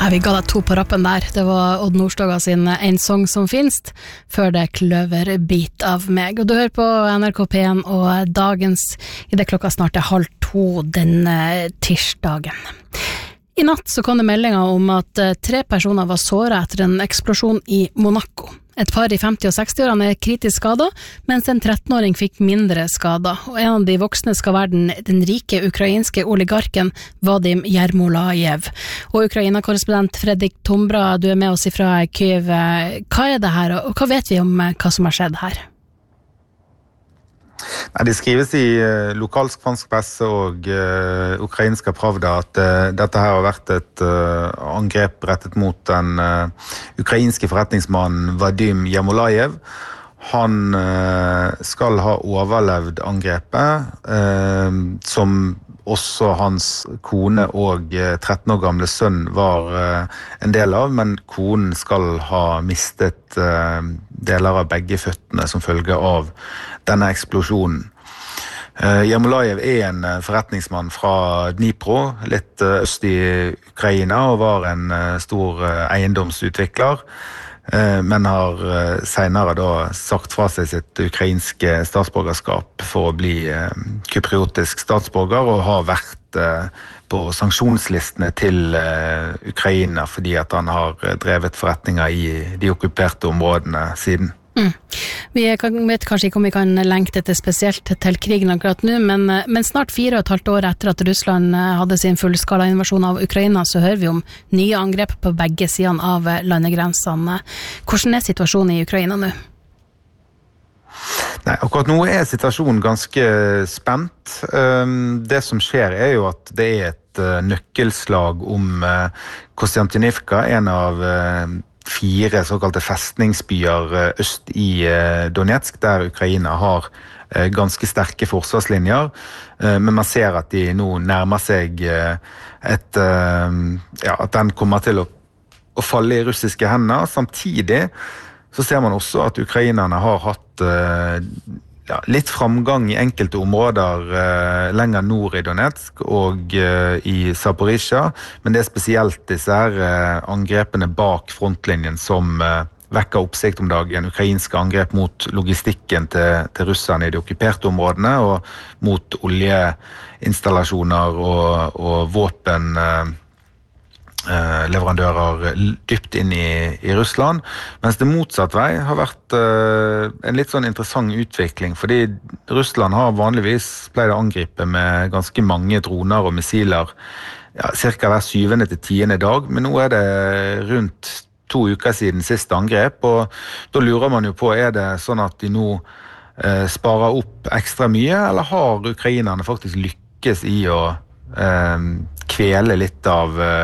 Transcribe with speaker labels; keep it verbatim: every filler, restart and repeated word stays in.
Speaker 1: Ja, vi ga deg to på rappen der. Det var Odd Nordstoga sin En sång som finst, før det kløverbit av meg. Og du hører på N R K P en og dagens, i det klokka snart er halv to denne tirsdagen. I natt så kom det meldinger om at tre personer var såret etter en eksplosjon i Monaco. Et par i femti- og seksti-årene er kritisk skadet, mens en trettenåring fikk mindre skader. Og en av de voksne skal være den, den rike ukrainske oligarken Vadim Yermolayev. Og Ukraina-korrespondent Fredrik Tombra, du er med oss fra Kyiv. Hva er det her, og hva vet vi om hva som har skjedd her?
Speaker 2: Nei, det skrives i uh, lokalsk fransk presse og uh, ukrainska Pravda at uh, dette her har vært et uh, angrep rettet mot den uh, ukrainske forretningsmannen Vadim Yermolayev. Han uh, skal ha overlevd angrepet, uh, som også hans kone og uh, tretten år gamle sønn var uh, en del av, men konen skal ha mistet uh, deler av begge føttene som følge av denne eksplosjonen. Uh, Yermolayev er en uh, forretningsmann fra Dnipro, litt uh, øst i Ukraina, og var en uh, stor uh, eiendomsutvikler, uh, men har uh, senere da sagt fra seg sitt ukrainske statsborgerskap for å bli uh, kypriotisk statsborger, og har vært uh, på sanksjonslistene til uh, Ukraina, fordi at han har uh, drevet forretninger i de okkuperte områdene siden.
Speaker 1: Mm. Vi vet kanskje ikke om vi kan lenke dette spesielt til krigen akkurat nå, men, men snart fire og et halvt år etter at Russland hadde sin fullskala invasjon av Ukraina, så hører vi om nye angrep på begge sidene av landegrensene. Hvordan er situasjonen i Ukraina nå?
Speaker 2: Nei, akkurat nå er situasjonen ganske spent. Det som skjer er jo at det er et nøkkelslag om Kostiantynivka, en av fire såkalte festningsbyer øst i Donetsk, der Ukraina har ganske sterke forsvarslinjer, men man ser at de nå nærmer seg et, ja, at den kommer til å, å falle i russiske hender. Samtidig så ser man også at ukrainerne har hatt ja, litt framgang i enkelte områder uh, lenger nord i Donetsk og uh, i Zaporizjzja, men det er spesielt disse her uh, angrepene bak frontlinjen som uh, vekker oppsikt om dagen. Ukrainske angrep mot logistikken til, til russerne i de okkuperte områdene, og mot oljeinstallasjoner og, og våpen uh, Uh, leverandører dypt inn i, i Russland, mens det motsatt vei har vært uh, en litt sånn interessant utvikling, fordi Russland har vanligvis pleid å angripe med ganske mange droner og missiler, ja, cirka hver syvende til tiende dag, men nå er det rundt to uker siden siste angrep, og da lurer man jo på, er det sånn at de nå uh, sparer opp ekstra mye, eller har ukrainerne faktisk lykkes i å uh, kvele litt av uh,